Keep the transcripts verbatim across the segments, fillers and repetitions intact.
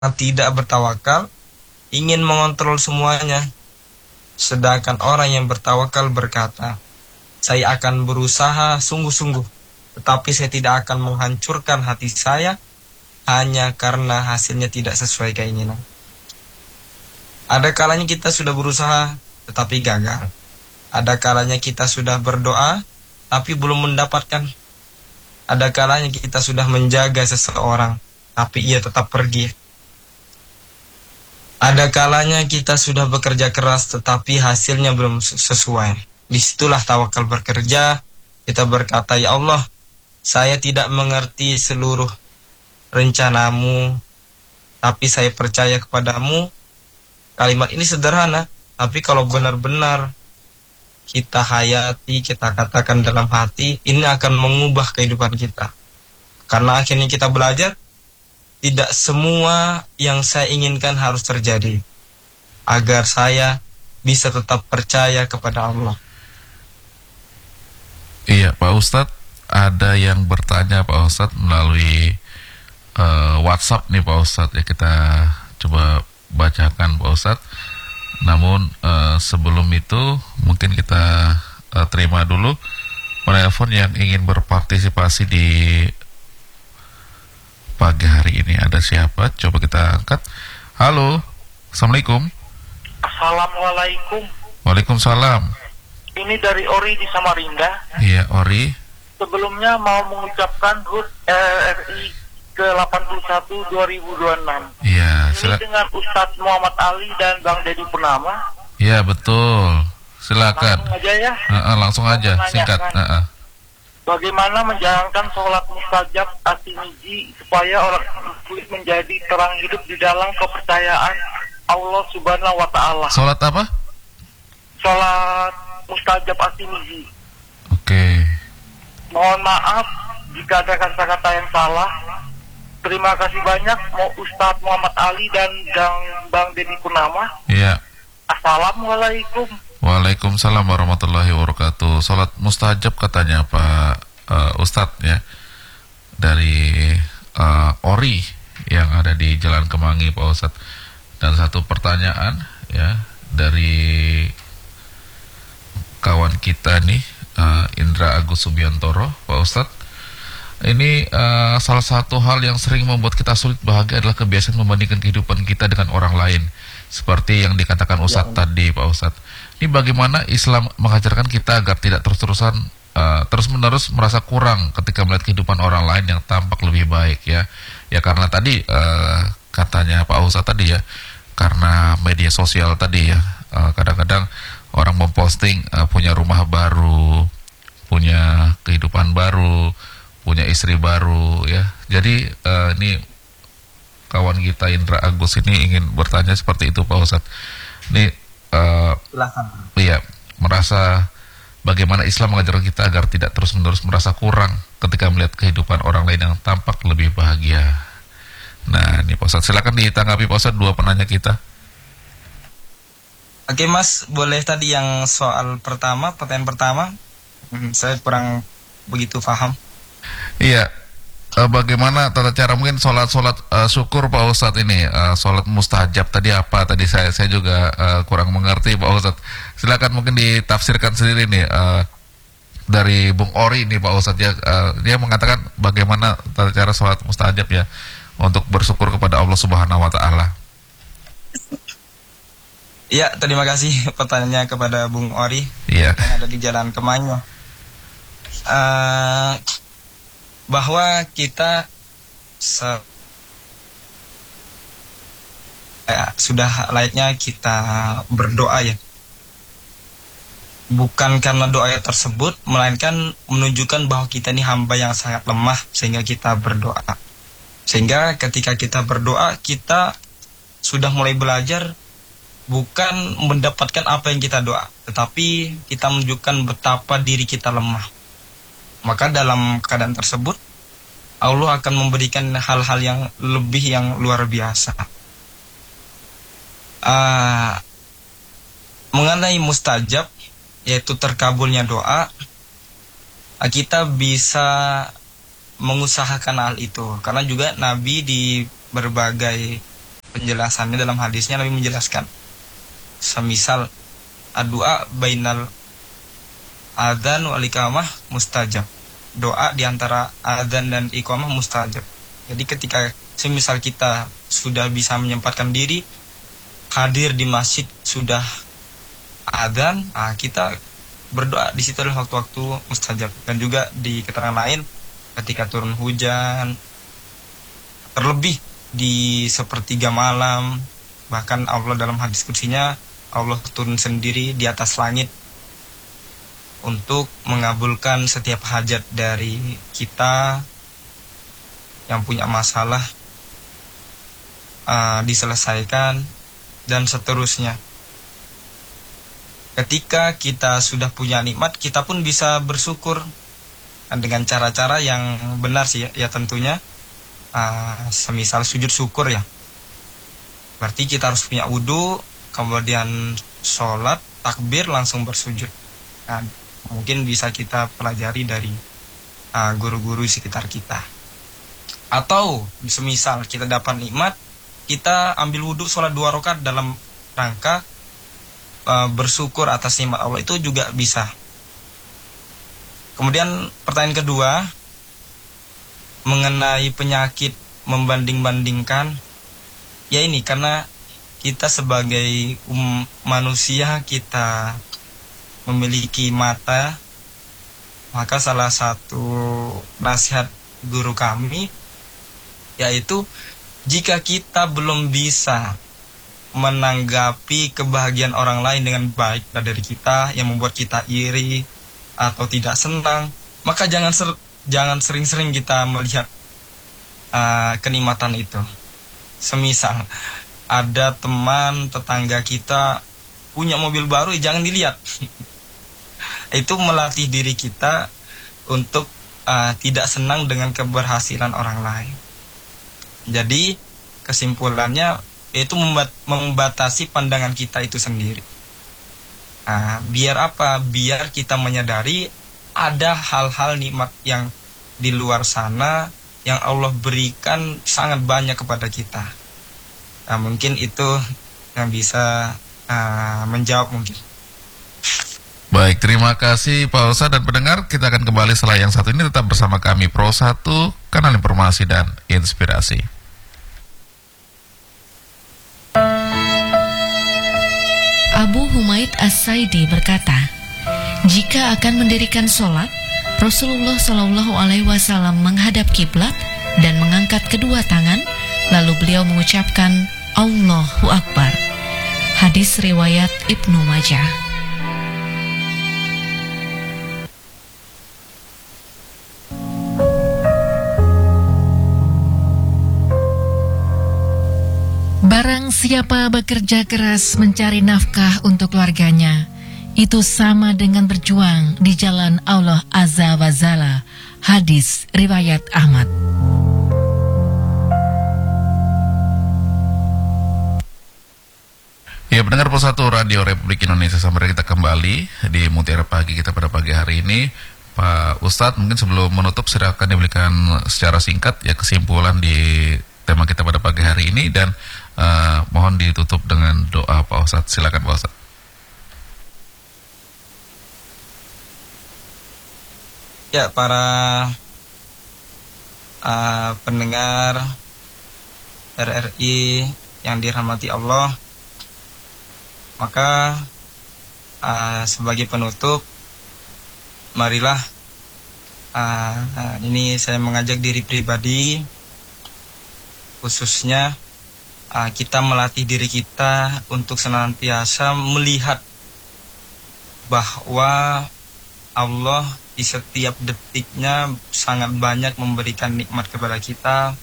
tidak bertawakal ingin mengontrol semuanya. Sedangkan orang yang bertawakal berkata, saya akan berusaha sungguh-sungguh, tetapi saya tidak akan menghancurkan hati saya hanya karena hasilnya tidak sesuai keinginan. Ada kalanya kita sudah berusaha tetapi gagal. Ada kalanya kita sudah berdoa tapi belum mendapatkan. Ada kalanya kita sudah menjaga seseorang tapi ia tetap pergi. Ada kalanya kita sudah bekerja keras tetapi hasilnya belum sesuai. Disitulah tawakal bekerja. Kita berkata, ya Allah, saya tidak mengerti seluruh rencanamu, tapi saya percaya kepadamu. Kalimat ini sederhana, tapi kalau benar-benar kita hayati, kita katakan dalam hati, ini akan mengubah kehidupan kita. Karena akhirnya kita belajar, tidak semua yang saya inginkan harus terjadi, agar saya bisa tetap percaya kepada Allah. Iya, Pak Ustadz, ada yang bertanya Pak Ustadz melalui uh, WhatsApp nih Pak Ustadz, ya kita coba bacakan Pak Ustadz. Namun uh, sebelum itu mungkin kita uh, terima dulu penelpon yang ingin berpartisipasi di pagi hari ini. Ada siapa? Coba kita angkat. Halo, Assalamualaikum. Assalamualaikum. Waalaikumsalam. Ini dari Ori di Samarinda. Iya, Ori. Sebelumnya mau mengucapkan H U T R I ke delapan puluh satu dua ribu dua puluh enam. Iya, ini dengan Ustadz Muhammad Ali dan Bang Deddy Purnama. Iya, betul. Silakan. Langsung aja ya. Uh, uh, langsung aja, singkat. Uh, uh. Bagaimana menjalankan sholat mustajab atimiji supaya orang muslim menjadi terang hidup di dalam kepercayaan Allah Subhanahu wa Ta'ala? Sholat apa? Sholat mustajab atimiji. Oke. Okay. Mohon maaf jika ada kata-kata yang salah. Terima kasih banyak mau Ustadz Muhammad Ali dan Bang Deddy Purnama. Iya. Assalamualaikum. Waalaikumsalam warahmatullahi wabarakatuh. Salat mustajab katanya Pak uh, Ustadz ya, dari uh, Ori yang ada di Jalan Kemangi Pak Ustadz. Dan satu pertanyaan ya dari kawan kita nih, uh, Indra Agus Subiantoro Pak Ustadz. Ini uh, salah satu hal yang sering membuat kita sulit bahagia adalah kebiasaan membandingkan kehidupan kita dengan orang lain, seperti yang dikatakan Ustadz ya. tadi Pak Ustadz. Ini bagaimana Islam mengajarkan kita agar tidak terus-terusan uh, terus-menerus merasa kurang ketika melihat kehidupan orang lain yang tampak lebih baik ya. Ya karena tadi uh, katanya Pak Ustadz tadi ya, karena media sosial tadi ya, uh, kadang-kadang orang memposting uh, punya rumah baru, punya kehidupan baru, punya istri baru ya. Jadi uh, ini kawan kita Indra Agus ini ingin bertanya seperti itu Pak Ustadz. Ini uh, iya, merasa bagaimana Islam mengajarkan kita agar tidak terus-menerus merasa kurang ketika melihat kehidupan orang lain yang tampak lebih bahagia. Nah ini Pak Ustadz, silakan ditanggapi Pak Ustadz dua penanya kita. Oke Mas, boleh tadi yang soal pertama, pertanyaan pertama, hmm, saya kurang begitu paham. Iya, uh, bagaimana tata cara mungkin sholat-sholat uh, syukur Pak Ustadz ini, uh, sholat mustajab tadi apa tadi saya saya juga uh, kurang mengerti Pak Ustadz. Silakan mungkin ditafsirkan sendiri nih uh, dari Bung Ori nih Pak Ustadz ya. Uh, dia mengatakan bagaimana tata cara sholat mustajab ya untuk bersyukur kepada Allah Subhanahu Wa Taala. Iya, terima kasih pertanyaannya kepada Bung Ori yeah. yang ada di Jalan Kemangi. Uh, bahwa kita se- ya, sudah layaknya kita berdoa ya, bukan karena doa tersebut, melainkan menunjukkan bahwa kita ini hamba yang sangat lemah sehingga kita berdoa. Sehingga ketika kita berdoa, kita sudah mulai belajar bukan mendapatkan apa yang kita doa, tetapi kita menunjukkan betapa diri kita lemah. Maka dalam keadaan tersebut Allah akan memberikan hal-hal yang lebih yang luar biasa. uh, Mengenai mustajab, yaitu terkabulnya doa, kita bisa mengusahakan hal itu. Karena juga Nabi di berbagai penjelasannya dalam hadisnya Nabi menjelaskan, semisal doa bainal adzan wal iqamah mustajab, doa di antara adzan dan iqamah mustajab. Jadi ketika semisal kita sudah bisa menyempatkan diri hadir di masjid sudah adzan, nah kita berdoa di situ adalah waktu-waktu mustajab. Dan juga di keterangan lain ketika turun hujan, terlebih di sepertiga malam, bahkan Allah dalam hadis kursinya Allah turun sendiri di atas langit untuk mengabulkan setiap hajat dari kita yang punya masalah, uh, diselesaikan dan seterusnya. Ketika kita sudah punya nikmat, kita pun bisa bersyukur dengan cara-cara yang benar sih ya, ya tentunya uh, semisal sujud syukur ya. Berarti kita harus punya wudu, kemudian sholat, takbir, langsung bersujud. Nah, mungkin bisa kita pelajari dari uh, guru-guru sekitar kita. Atau semisal kita dapat nikmat, kita ambil wudu sholat dua rakaat dalam rangka uh, bersyukur atas nikmat Allah, itu juga bisa. Kemudian pertanyaan kedua mengenai penyakit membanding-bandingkan, ya ini karena kita sebagai um, manusia kita memiliki mata, maka salah satu nasihat guru kami yaitu jika kita belum bisa menanggapi kebahagiaan orang lain dengan baik dari kita yang membuat kita iri atau tidak senang, maka jangan ser- jangan sering-sering kita melihat uh, kenikmatan itu. Semisal ada teman tetangga kita punya mobil baru, ya jangan dilihat. Itu melatih diri kita untuk uh, tidak senang dengan keberhasilan orang lain. Jadi kesimpulannya itu membat- membatasi pandangan kita itu sendiri. Nah, biar apa? Biar kita menyadari ada hal-hal nikmat yang di luar sana yang Allah berikan sangat banyak kepada kita. Nah, mungkin itu yang bisa uh, menjawab mungkin. Baik, terima kasih Pak Ustadz dan pendengar. Kita akan kembali setelah yang satu ini, tetap bersama kami Pro satu, kanal informasi dan inspirasi. Abu Humaid As-Saidi berkata, jika akan mendirikan sholat, Rasulullah Shallallahu Alaihi Wasallam menghadap kiblat dan mengangkat kedua tangan, lalu beliau mengucapkan Allahu Akbar. Hadis riwayat Ibnu Majah. Barang siapa bekerja keras mencari nafkah untuk keluarganya, itu sama dengan berjuang di jalan Allah Azza wa Jalla. Hadis riwayat Ahmad. Ya, pendengar Pro satu Radio Republik Indonesia, sampai kita kembali di Mutiara Pagi kita pada pagi hari ini. Pak Ustadz, mungkin sebelum menutup silakan diberikan secara singkat ya kesimpulan di tema kita pada pagi hari ini, dan uh, mohon ditutup dengan doa Pak Ustadz. Silakan Pak Ustadz. Ya, para uh, pendengar R R I yang dirahmati Allah, maka uh, sebagai penutup, marilah uh, uh, ini saya mengajak diri pribadi, khususnya uh, kita melatih diri kita untuk senantiasa melihat bahwa Allah di setiap detiknya sangat banyak memberikan nikmat kepada kita.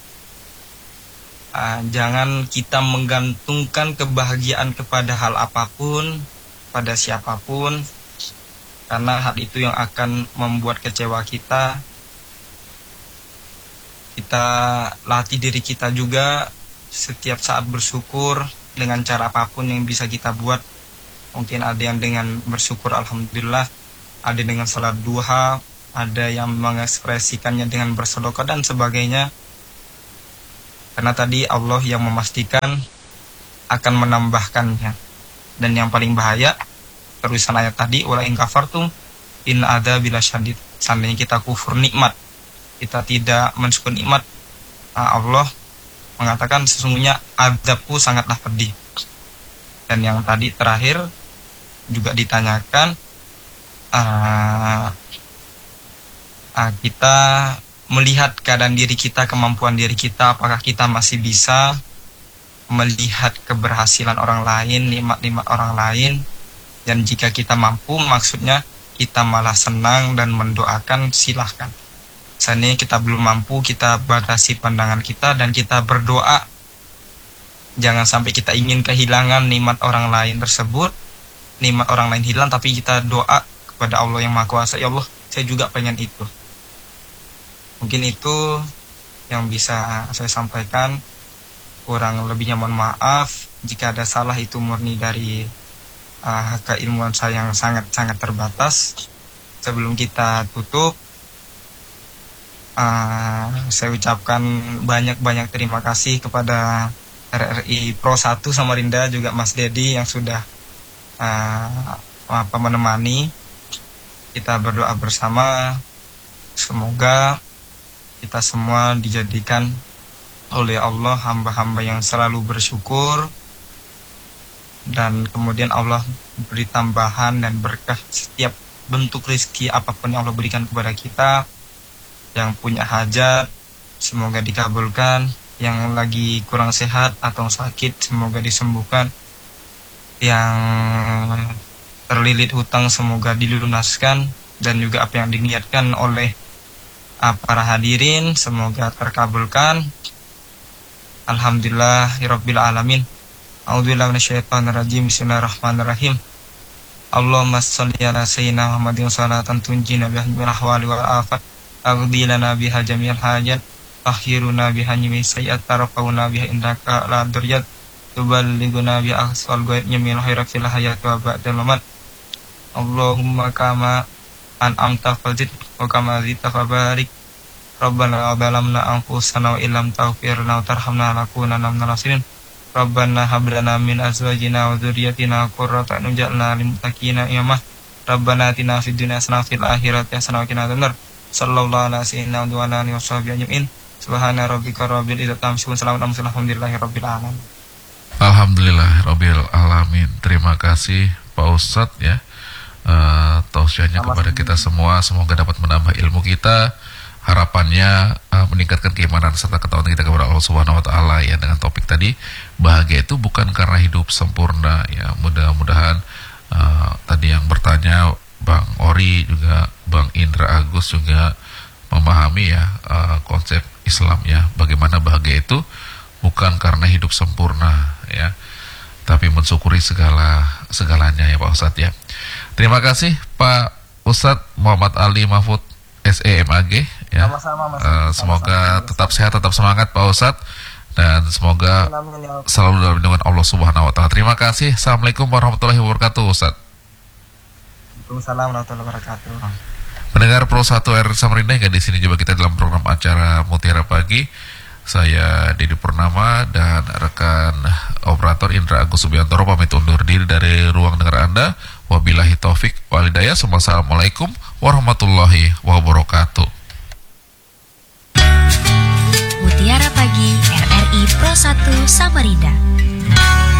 Uh, jangan kita menggantungkan kebahagiaan kepada hal apapun, pada siapapun, karena hal itu yang akan membuat kecewa kita. Kita latih diri kita juga setiap saat bersyukur dengan cara apapun yang bisa kita buat. Mungkin ada yang dengan bersyukur alhamdulillah, ada dengan salat duha, ada yang mengekspresikannya dengan bersedekah dan sebagainya. Karena tadi Allah yang memastikan akan menambahkannya. Dan yang paling bahaya terusan ayat tadi, wala in kafartum in ada bila syadid. Seandainya kita kufur nikmat, kita tidak mensyukur nikmat, Allah mengatakan sesungguhnya azabku sangatlah pedih. Dan yang tadi terakhir juga ditanyakan, uh, uh, kita melihat keadaan diri kita, kemampuan diri kita, apakah kita masih bisa melihat keberhasilan orang lain, nikmat-nikmat orang lain. Dan jika kita mampu, maksudnya kita malah senang dan mendoakan, silahkan. Seandainya kita belum mampu, kita batasi pandangan kita dan kita berdoa. Jangan sampai kita ingin kehilangan nikmat orang lain tersebut, nikmat orang lain hilang, tapi kita doa kepada Allah yang Maha Kuasa, ya Allah, saya juga pengen itu. Mungkin itu yang bisa saya sampaikan. Kurang lebihnya mohon maaf. Jika ada salah, itu murni dari uh, keilmuan saya yang sangat-sangat terbatas. Sebelum kita tutup, uh, saya ucapkan banyak-banyak terima kasih kepada R R I Pro satu Samarinda, juga Mas Dedi yang sudah uh, apa menemani. Kita berdoa bersama, semoga kita semua dijadikan oleh Allah hamba-hamba yang selalu bersyukur, dan kemudian Allah beri tambahan dan berkah setiap bentuk rezeki apapun yang Allah berikan kepada kita. Yang punya hajat semoga dikabulkan, yang lagi kurang sehat atau sakit semoga disembuhkan, yang terlilit hutang semoga dilunaskan, dan juga apa yang diniatkan oleh para hadirin semoga terkabulkan. Alhamdulillahirabbil alamin. A'udzubillahi minasyaitonir rajim. Bismillahirrahmanirrahim. Allahumma shalli ala sayyidina Muhammadin shalatan tunjina biha minal ahwali wal afat, aghdi lana biha jami'al hajat, akhiruna biha min sayyi'at, tarfauna biha indaka la durjat, tuballighuna biha aqsal ghaibnya min khairat fil hayat wa ba'dal mamat. Allahumma kama an'amta fazid wa kama zidta fabarik. Rabbana zalamna anfusana wa illam taghfir lana wa tarhamna lanakunanna minal khasirin. Rabbana hab lana min azwajina wa dzurriyyatina qurrata a'yun waj'alna lil muttaqina imama. Rabbana atina fid dunya hasanah wa fil akhirati hasanah wa qina adzabannar. Sallallahu alaihi wasallam wa ala alihi washabihi ajmain. Subhana rabbika rabbil izzati amma yasifun, salamun alal mursalin, alhamdulillahi rabbil alamin. Alhamdulillah rabbil alamin. Terima kasih Pak Ustadz ya, uh, tausiahnya kepada kita semua. Semoga dapat menambah ilmu kita, harapannya uh, meningkatkan keimanan serta ketakwaan kita kepada Allah Subhanahu wa taala ya. Dengan topik tadi, bahagia itu bukan karena hidup sempurna ya. Mudah-mudahan uh, tadi yang bertanya Bang Ori, juga Bang Indra Agus juga memahami ya uh, konsep Islam ya, bagaimana bahagia itu bukan karena hidup sempurna ya, tapi mensyukuri segala segalanya ya Pak Ustadz ya. Terima kasih Pak Ustadz Muhammad Ali Mahfud S E M A G ya. Sama-sama, Mas. Uh, semoga Sama-sama. tetap sehat, tetap semangat Pak Ustadz, dan semoga selalu dalam lindungan Allah Subhanahu wa taala. Terima kasih. Assalamualaikum warahmatullahi wabarakatuh Ustadz. Waalaikumsalam warahmatullahi wabarakatuh. Pendengar Pro satu R Samarinda, hingga di sini juga kita dalam program acara Mutiara Pagi. Saya Dedi Purnama dan rekan operator Indra Agus Subiantoro pamit undur diri dari ruang dengar Anda. Wabillahi taufik wal hidayah. Wassalamualaikum warahmatullahi wabarakatuh. Mutiara Pagi R R I Pro satu Samarinda.